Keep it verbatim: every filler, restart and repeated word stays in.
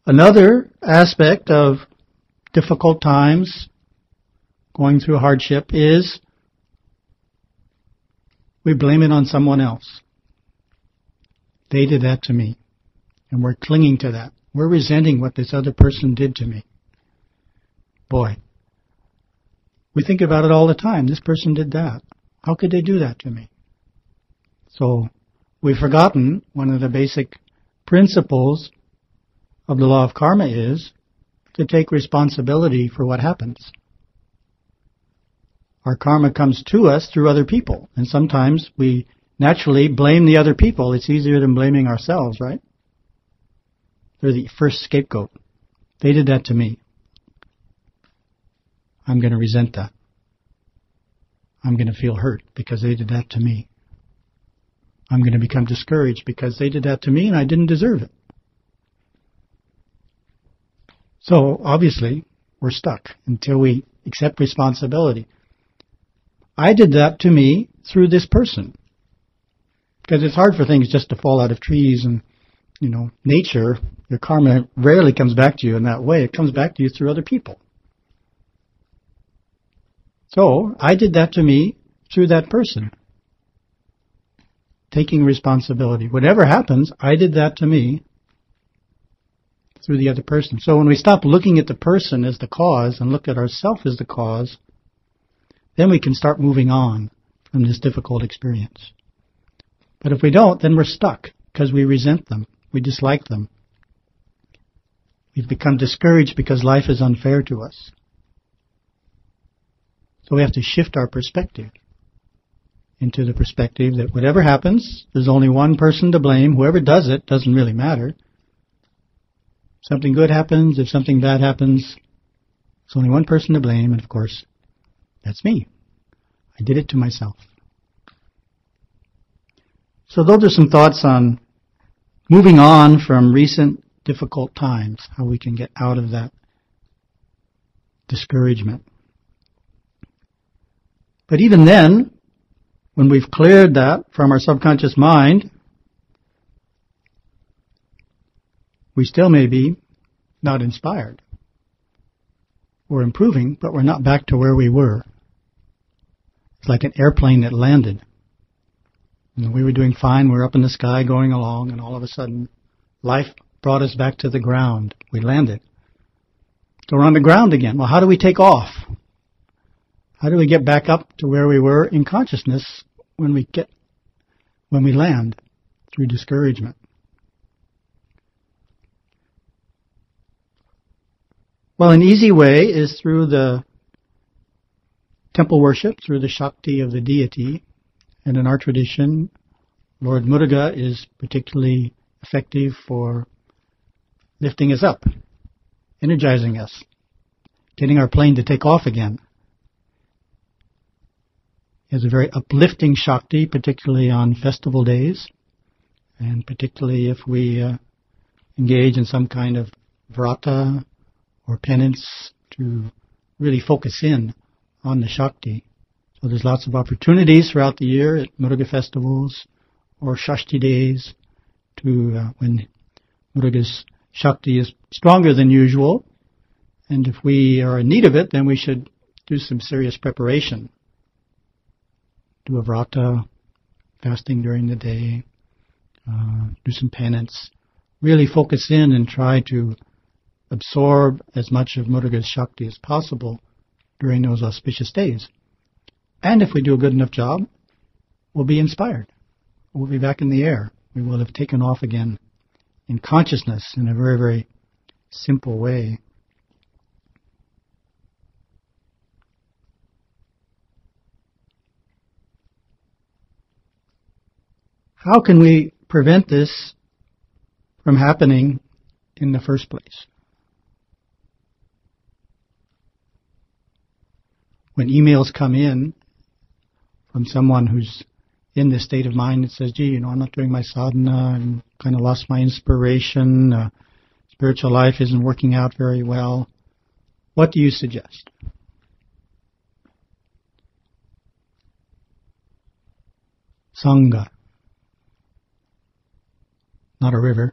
Another aspect of difficult times, going through hardship, is we blame it on someone else. They did that to me. And we're clinging to that. We're resenting what this other person did to me. Boy, we think about it all the time. This person did that. How could they do that to me? So we've forgotten one of the basic principles of the law of karma is to take responsibility for what happens. Our karma comes to us through other people. And sometimes we naturally blame the other people. It's easier than blaming ourselves, right? They're the first scapegoat. They did that to me. I'm going to resent that. I'm going to feel hurt because they did that to me. I'm going to become discouraged because they did that to me and I didn't deserve it. So, obviously, we're stuck until we accept responsibility. I did that to me through this person. Because it's hard for things just to fall out of trees and, you know, nature. Your karma rarely comes back to you in that way. It comes back to you through other people. So, I did that to me through that person. Taking responsibility. Whatever happens, I did that to me through the other person. So when we stop looking at the person as the cause and look at ourselves as the cause, then we can start moving on from this difficult experience. But if we don't, then we're stuck because we resent them. We dislike them. We've become discouraged because life is unfair to us. So we have to shift our perspective into the perspective that whatever happens, there's only one person to blame. Whoever does it doesn't really matter. If something good happens, if something bad happens, there's only one person to blame, and of course, that's me. I did it to myself. So those are some thoughts on moving on from recent difficult times, how we can get out of that discouragement. But even then, when we've cleared that from our subconscious mind, we still may be not inspired. We're improving, but we're not back to where we were. It's like an airplane that landed. You know, we were doing fine, we were up in the sky going along, and all of a sudden, life brought us back to the ground. We landed. So we're on the ground again. Well, how do we take off? How do we get back up to where we were in consciousness when we get, when we land through discouragement? Well, an easy way is through the temple worship, through the Shakti of the deity. And in our tradition, Lord Muruga is particularly effective for lifting us up, energizing us, getting our plane to take off again. He has a very uplifting Shakti, particularly on festival days, and particularly if we uh, engage in some kind of vrata or penance to really focus in on the Shakti. So there's lots of opportunities throughout the year at Muruga festivals or Shashti days to uh, when Muruga's Shakti is stronger than usual. And if we are in need of it, then we should do some serious preparation. Do a vrata, fasting during the day, uh, do some penance. Really focus in and try to absorb as much of Muruga's Shakti as possible during those auspicious days. And if we do a good enough job, we'll be inspired. We'll be back in the air. We will have taken off again in consciousness in a very, very simple way. How can we prevent this from happening in the first place? When emails come in from someone who's in this state of mind that says, gee, you know, I'm not doing my sadhana, I'm kind of lost my inspiration, uh, spiritual life isn't working out very well, what do you suggest? Sangha. Not a river.